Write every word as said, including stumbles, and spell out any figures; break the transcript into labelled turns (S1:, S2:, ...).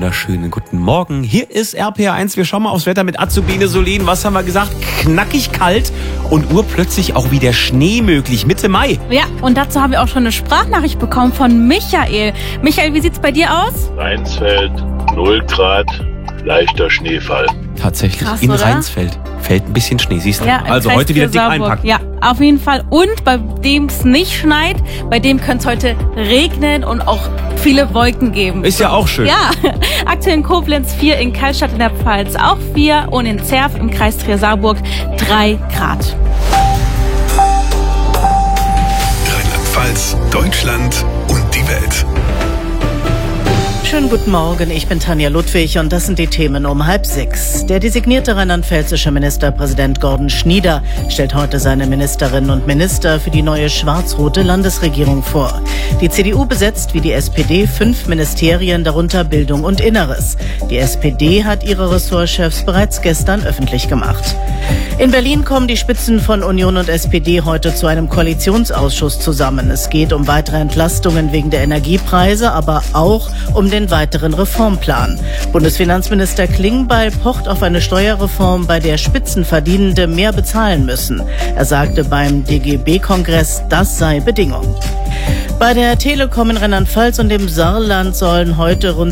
S1: wunderschönen guten Morgen. Hier ist R P R eins. Wir schauen mal aufs Wetter mit Azubine Solin. Was haben wir gesagt? Knackig kalt und urplötzlich auch wieder Schnee möglich. Mitte Mai.
S2: Ja, und dazu haben wir auch schon eine Sprachnachricht bekommen von Michael. Michael, wie sieht's bei dir aus?
S3: Rheinsfeld, null Grad, leichter Schneefall.
S1: Tatsächlich,
S2: Krass,
S1: in
S2: oder?
S1: Rheinsfeld fällt ein bisschen Schnee, siehst du?
S2: Ja, im
S1: also
S2: Kreis
S1: heute wieder dick
S2: Saarburg.
S1: einpacken.
S2: Ja, auf jeden Fall. Und bei dem es nicht schneit, bei dem könnte es heute regnen und auch viele Wolken geben.
S1: Ist ja auch schön.
S2: Ja, aktuell in Koblenz vier, in Cannstatt in der Pfalz auch vier und in Zerf im Kreis Trier-Saarburg drei Grad.
S4: Rheinland-Pfalz, Deutschland und die Welt.
S5: Schönen guten Morgen, ich bin Tanja Ludwig und das sind die Themen um halb sechs. Der designierte rheinland-pfälzische Ministerpräsident Gordon Schnieder stellt heute seine Ministerinnen und Minister für die neue schwarz-rote Landesregierung vor. Die C D U besetzt wie die S P D fünf Ministerien, darunter Bildung und Inneres. Die S P D hat ihre Ressortchefs bereits gestern öffentlich gemacht. In Berlin kommen die Spitzen von Union und S P D heute zu einem Koalitionsausschuss zusammen. Es geht um weitere Entlastungen wegen der Energiepreise, aber auch um den weiteren Reformplan. Bundesfinanzminister Klingbeil pocht auf eine Steuerreform, bei der Spitzenverdienende mehr bezahlen müssen. Er sagte beim D G B-Kongress, das sei Bedingung. Bei der Telekom in Rheinland-Pfalz und dem Saarland sollen heute rund